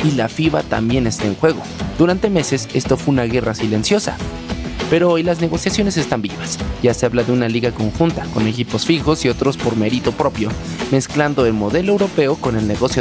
y la FIBA también está en juego. Durante meses esto fue una guerra silenciosa, pero hoy las negociaciones están vivas. Ya se habla de una liga conjunta, con equipos fijos y otros por mérito propio, mezclando el modelo europeo con el negocio